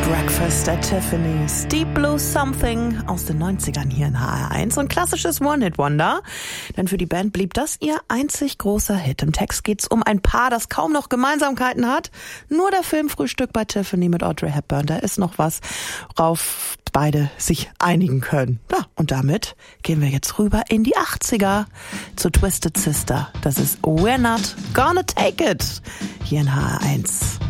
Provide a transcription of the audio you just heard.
Breakfast at Tiffany's, Deep Blue Something aus den 90ern hier in HR1. Und klassisches One-Hit-Wonder, denn für die Band blieb das ihr einzig großer Hit. Im Text geht's um ein Paar, das kaum noch Gemeinsamkeiten hat. Nur der Film Frühstück bei Tiffany mit Audrey Hepburn, da ist noch was, worauf beide sich einigen können. Ja, und damit gehen wir jetzt rüber in die 80er zu Twisted Sister. Das ist We're Not Gonna Take It hier in HR1.